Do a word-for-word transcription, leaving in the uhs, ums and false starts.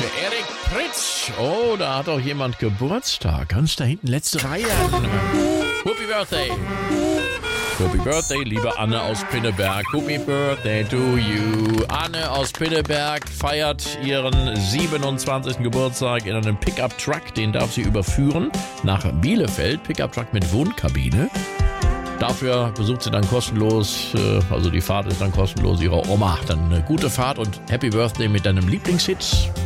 für Erik Pritsch. Oh, da hat auch jemand Geburtstag. Ganz da hinten, letzte Reihe. Happy Birthday. Happy Birthday, liebe Anne aus Pinneberg. Happy Birthday to you. Anne aus Pinneberg feiert ihren siebenundzwanzigsten Geburtstag in einem Pickup-Truck. Den darf sie überführen nach Bielefeld. Pickup-Truck mit Wohnkabine. Dafür besucht sie dann kostenlos, also die Fahrt ist dann kostenlos, ihre Oma. Dann eine gute Fahrt und Happy Birthday mit deinem Lieblingshit.